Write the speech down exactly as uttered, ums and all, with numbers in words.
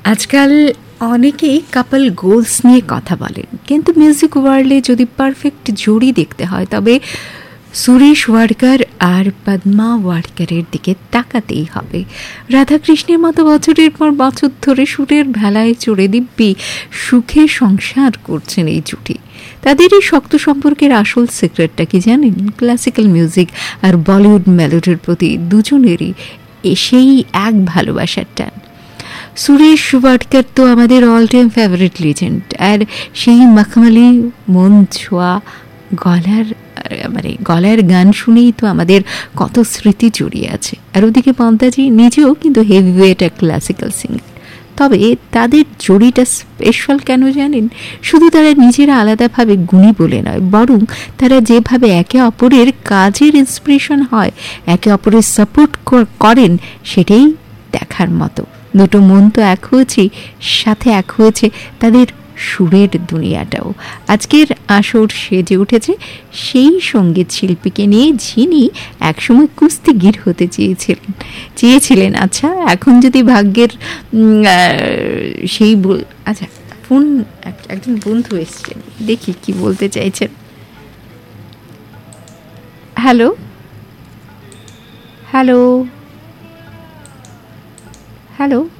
আজকাল অনেকেই কাপল গোলস নিয়ে কথা বলেন, কিন্তু মিউজিক ওয়ার্ল্ডে যদি পারফেক্ট জুড়ি দেখতে হয় তবে সুরেশ ওয়াডকার আর পদ্মা ওয়াডকারের দিকে তাকাতেই হবে। রাধাকৃষ্ণের মতো বছরের পর বছর ধরে সুরের ভেলায় চড়ে দিব্যি সুখে সংসার করছেন এই জুটি। তাদের এই শক্ত সম্পর্কের আসল সিক্রেটটা কি জানেন? ক্লাসিক্যাল মিউজিক আর বলিউড মেলোডির প্রতি দুজনেরই সেই এক ভালোবাসার টান। সুরেশ ওয়াডকার তো আমাদের অল টাইম ফেভারিট লিজেন্ড, আর সেই মখমলি মন ছোঁয়া গলার মানে গলার গান শুনেই তো আমাদের কত স্মৃতি জড়িয়ে আছে। আর ওদিকে পন্তাজি নিজেও কিন্তু হেভিওয়েট এক ক্লাসিক্যাল সিঙ্গার। তবে তাদের জড়িটা স্পেশাল কেন জানেন? শুধু তারা নিজেরা আলাদাভাবে গুণী বলে নয়, বরং তারা যেভাবে একে অপরের কাজের ইন্সপিরেশন হয়, একে অপরের সাপোর্ট করেন, সেটাই দেখার মতো। দুটো মন তো এক হয়েছে, সাথে এক হয়েছে তাদের সুরের দুনিয়াটাও। আজকের আসর সেজে উঠেছে সেই সঙ্গীত শিল্পীকে নিয়ে, যিনি একসময় কুস্তিগির হতে চেয়েছিলেন চেয়েছিলেন আচ্ছা, এখন যদি ভাগ্যের সেই আচ্ছা ফোন একজন বন্ধু এসছেন, দেখি কি বলতে চাইছেন। Hello hello hello